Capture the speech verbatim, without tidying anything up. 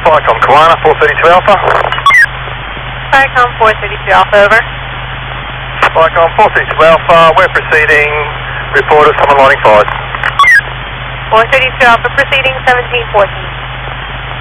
Viacom Kiwana, four thirty-two Alpha. Viacom four thirty-two Alpha, over. Viacom four thirty-two Alpha, we're proceeding. Report us on the lining fires. four thirty-two Alpha, proceeding seventeen fourteen.